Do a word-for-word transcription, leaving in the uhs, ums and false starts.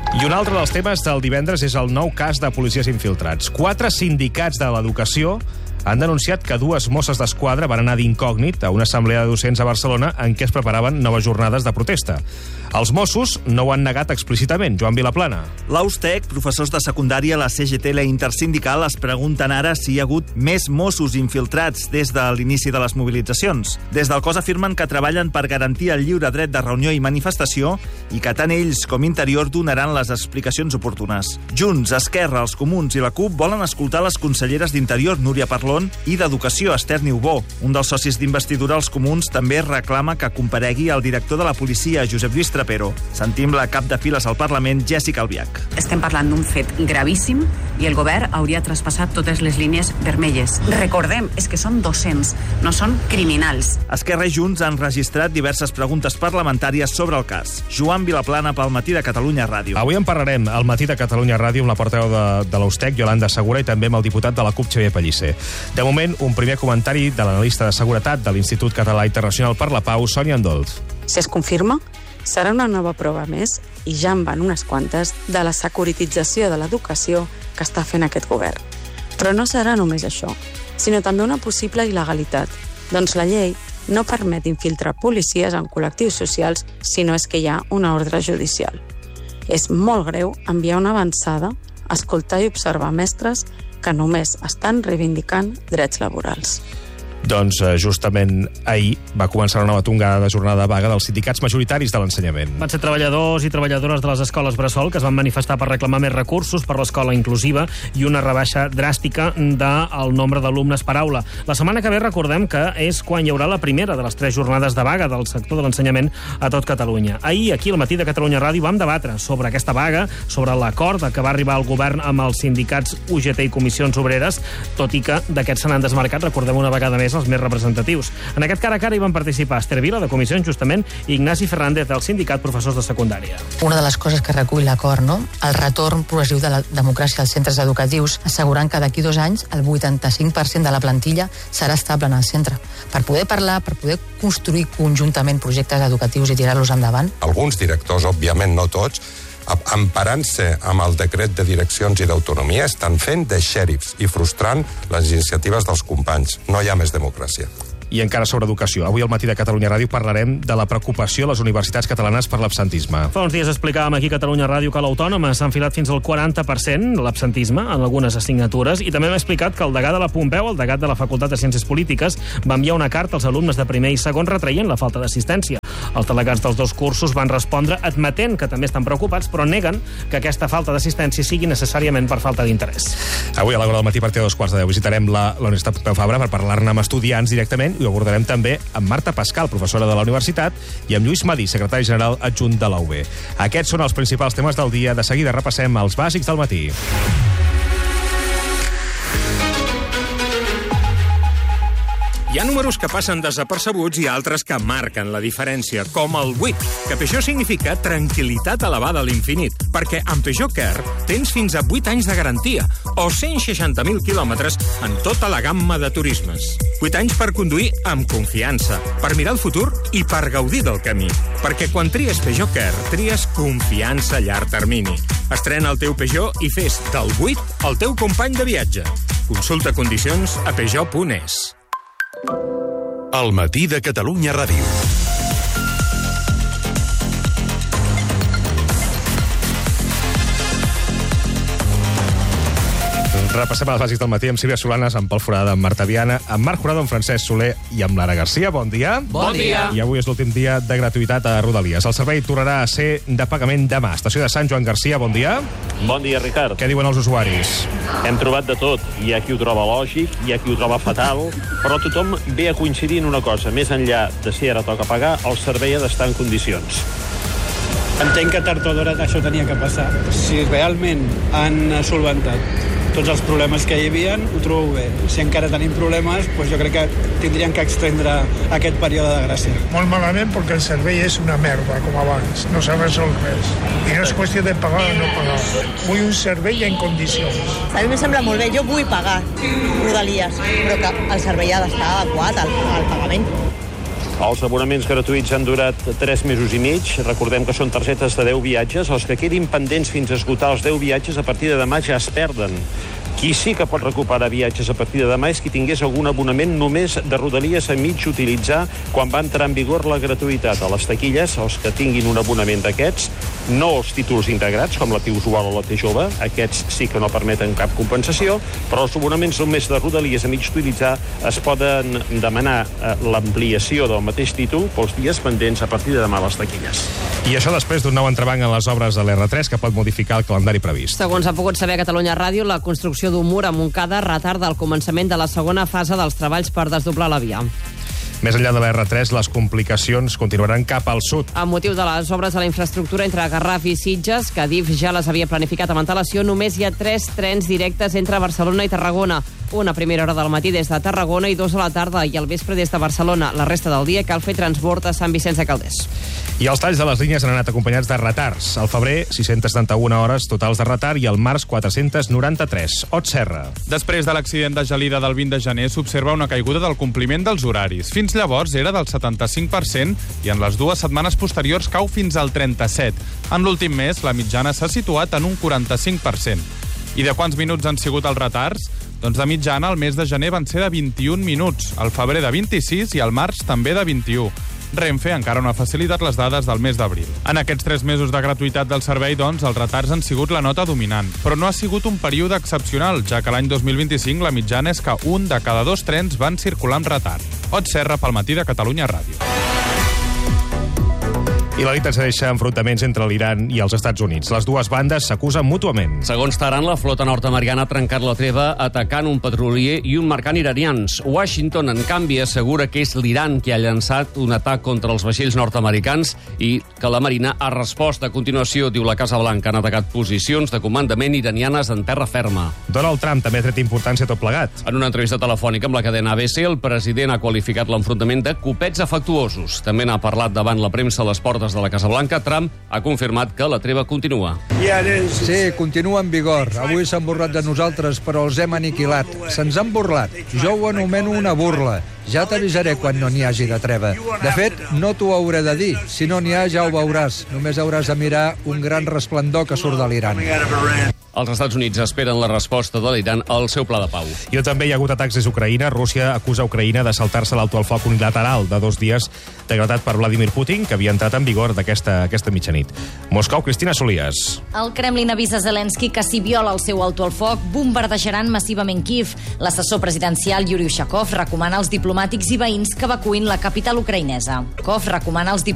I un altre dels temes del divendres és el nou cas de policies infiltrats. Quatre sindicats de l'educació han denunciat que dues Mosses d'Esquadra van anar d'incògnit a una assemblea de docents a Barcelona en què es preparaven noves jornades de protesta. Els Mossos no ho han negat explícitament. Joan Vilaplana. L'Austec, professors de secundària, la C G T i la Intersindical es pregunten ara si hi ha hagut més Mossos infiltrats des de l'inici de les mobilitzacions. Des del cos afirmen que treballen per garantir el lliure dret de reunió i manifestació i que tant ells com Interior donaran les explicacions oportunes. Junts, Esquerra, els Comuns i la CUP volen escoltar les conselleres d'Interior, Núria Parlon, i d'Educació, Esther Niubó. Un dels socis d'investidura, els Comuns, també reclama que comparegui el director de la policia, Josep Lluís Trapero. Sentim la cap de files al Parlament, Jèssica Albiach. Estem parlant d'un fet gravíssim i el govern hauria traspassat totes les línies vermelles. Recordem, és que són docents, no són criminals. Esquerra i Junts han registrat diverses preguntes parlamentàries sobre el cas. Joan Vilaplana pel Matí de Catalunya Ràdio. Avui en parlarem al Matí de Catalunya Ràdio amb la portaveu de, de l'Austec, Yolanda Segura, i també amb el diputat de la CUP, Xavier Pellicer. De moment, un primer comentari de l'analista de seguretat de l'Institut Català Internacional per la Pau, Sònia Andolt. Si es confirma, serà una nova prova més, i ja en van unes quantes, de la securitització de l'educació que està fent aquest govern. Però no serà només això, sinó també una possible il·legalitat, doncs la llei no permet infiltrar policies en col·lectius socials si no és que hi ha una ordre judicial. És molt greu enviar una avançada, escoltar i observar mestres que només estan reivindicant drets laborals. Doncs justament ahir va començar una nova tongada de jornada de vaga dels sindicats majoritaris de l'ensenyament. Van ser treballadors i treballadores de les escoles bressol que es van manifestar per reclamar més recursos per l'escola inclusiva i una rebaixa dràstica del nombre d'alumnes per aula. La setmana que ve recordem que és quan hi haurà la primera de les tres jornades de vaga del sector de l'ensenyament a tot Catalunya. Ahir, aquí al Matí de Catalunya Ràdio, vam debatre sobre aquesta vaga, sobre l'acord que va arribar al govern amb els sindicats U G T i Comissions Obreres, tot i que d'aquests se n'han desmarcat, recordem una vegada més, els més representatius. En aquest cara a cara hi van participar Esther Vila, de Comissions, justament, i Ignasi Fernández, del sindicat Professors de Secundària. Una de les coses que recull l'acord, no? El retorn progressiu de la democràcia als centres educatius, assegurant que d'aquí dos anys el vuitanta-cinc per cent de la plantilla serà estable en el centre. Per poder parlar, per poder construir conjuntament projectes educatius i tirar-los endavant. Alguns directors, òbviament no tots, emparant-se amb el decret de direccions i d'autonomia, estan fent de xèrifs i frustrant les iniciatives dels companys. No hi ha més democràcia. I encara sobre educació. Avui al Matí de Catalunya Ràdio parlarem de la preocupació a les universitats catalanes per l'absentisme. Fa uns dies explicàvem aquí a Catalunya Ràdio que l'Autònoma s'ha enfilat fins al quaranta per cent l'absentisme en algunes assignatures, i també hem explicat que el degà de la Pompeu, el degà de la Facultat de Ciències Polítiques, va enviar una carta als alumnes de primer i segon retraient la falta d'assistència. Els delegats dels dos cursos van respondre admetent que també estan preocupats, però neguen que aquesta falta d'assistència sigui necessàriament per falta d'interès. Avui a l'hora del matí, a partir de dos quarts de deu, visitarem la, la Universitat Pompeu Fabra per parlar-ne amb estudiants directament, i ho abordarem també amb Marta Pascal, professora de la universitat, i amb Lluís Madí, secretari general adjunt de la U B. Aquests són els principals temes del dia. De seguida repassem els bàsics del matí. Hi ha números que passen desapercebuts i altres que marquen la diferència, com el vuit, que Peugeot significa tranquil·litat elevada a l'infinit, perquè amb Peugeot Care tens fins a vuit anys de garantia o cent seixanta mil quilòmetres en tota la gamma de turismes. vuit anys per conduir amb confiança, per mirar el futur i per gaudir del camí. Perquè quan tries Peugeot Care, tries confiança a llarg termini. Estrena el teu Peugeot i fes del vuit el teu company de viatge. Consulta condicions a peugeot punt es. El Matí de Catalunya Ràdio. Repassem els bàsics del matí amb Sílvia Solanes, amb Pol Forada, amb Marta Viana, amb Marc Jurado, amb Francesc Soler i amb Lara Garcia. Bon dia. Bon dia. I avui és l'últim dia de gratuïtat a Rodalies. El servei tornarà a ser de pagament demà. Estació de Sant Joan Garcia, bon dia. Bon dia, Ricard. Què diuen els usuaris? Hem trobat de tot. Hi ha qui ho troba lògic, hi ha qui ho troba fatal, però tothom ve a coincidir en una cosa. Més enllà de si ara toca pagar, el servei ha d'estar en condicions. Entenc que tard o d'hora això tenia que passar. Si realment han solventat tots els problemes que hi havia, ho trobo bé. Si encara tenim problemes, doncs jo crec que tindrien que extendre aquest període de gràcia. Molt malament, perquè el servei és una merda, com abans. No s'ha resolt res. I no és qüestió de pagar o no pagar. Vull un servei en condicions. A mi em sembla molt bé. Jo vull pagar Rodalies, però que el servei ha d'estar adequat al, al pagament. Els abonaments gratuïts han durat tres mesos i mig. Recordem que són targetes de deu viatges. Els que quedin pendents fins a esgotar els deu viatges a partir de demà ja es perden. Qui sí que pot recuperar viatges a partir de demà és qui tingués algun abonament només de Rodalies a mig utilitzar quan va entrar en vigor la gratuïtat. A les taquilles, els que tinguin un abonament d'aquests, no els títols integrats, com la T usual o la T jove, aquests sí que no permeten cap compensació, però els abonaments només de Rodalies a mig utilitzar es poden demanar l'ampliació del mateix títol pels dies pendents a partir de demà a les taquilles. I això després d'un nou entrebanc en les obres de l'R tres que pot modificar el calendari previst. Segons ha pogut saber a Catalunya Ràdio, la construcció d'un mur a Montcada retarda el començament de la segona fase dels treballs per desdoblar la via. Més enllà de la R tres, les complicacions continuaran cap al sud. Amb motiu de les obres de la infraestructura entre Garraf i Sitges, que Adif ja les havia planificat amb antelació, només hi ha tres trens directes entre Barcelona i Tarragona. Una a primera hora del matí des de Tarragona i dos a la tarda i al vespre des de Barcelona. La resta del dia cal fer transbord a Sant Vicenç de Calders. I els talls de les línies han anat acompanyats de retards. Al febrer, sis-centes setanta-una hores totals de retard i al març, quatre-centes noranta-tres. Ot Serra. Després de l'accident de gelida del vint de gener, s'observa una caiguda del compliment dels horaris. Fins llavors era del setanta-cinc per cent i en les dues setmanes posteriors cau fins al trenta-set. En l'últim mes, la mitjana s'ha situat en un quaranta-cinc per cent. I de quants minuts han sigut els retards? Doncs de mitjana, el mes de gener van ser de vint-i-un minuts, al febrer de vint-i-sis i al març també de vint-i-u. Renfe encara no ha facilitat les dades del mes d'abril. En aquests tres mesos de gratuïtat del servei, doncs, els retards han sigut la nota dominant. Però no ha sigut un període excepcional, ja que l'any dos mil vint-i-cinc la mitjana és que un de cada dos trens van circular amb retard. Ot Serra pel matí de Catalunya Ràdio. I la nit ens deixa enfrontaments entre l'Iran i els Estats Units. Les dues bandes s'acusen mútuament. Segons Teheran, la flota nord-americana ha trencat la treva atacant un petrolier i un mercant iranians. Washington, en canvi, assegura que és l'Iran qui ha llançat un atac contra els vaixells nord-americans i que la Marina ha respost. A continuació, diu la Casa Blanca, han atacat posicions de comandament iranianes en terra ferma. Donald Trump també ha tret importància a tot plegat. En una entrevista telefònica amb la cadena A B C, el president ha qualificat l'enfrontament de copets afectuosos. També n'ha parlat davant la premsa a les portes de la Casa Blanca. Trump ha confirmat que la treva continua. Sí, continua en vigor. Avui s'han burlat de nosaltres, però els hem aniquilat. Se'ns han burlat. Jo ho anomeno una burla. Ja t'avisaré quan no n'hi hagi de treva. De fet, no t'ho hauré de dir. Si no n'hi ha, ja ho veuràs. Només hauràs de mirar un gran resplendor que surt de l'Iran. Els Estats Units esperen la resposta de l'Iran al seu pla de pau. I també hi ha hagut atacs des d'Ucraïna. Rússia acusa Ucraïna de saltar-se l'alto al foc unilateral de dos dies decretat per Vladimir Putin, que havia entrat en vigor d'aquesta aquesta mitjanit. Moscou, Cristina Solias. El Kremlin avisa Zelensky que si viola el seu alto al foc, bombardejaran massivament Kiev. L'assessor presidencial Yuri Ushakov recomana als diplomàtics i veïns que evacuïn la capital ucraïnesa. Kov recomana als diplomàtics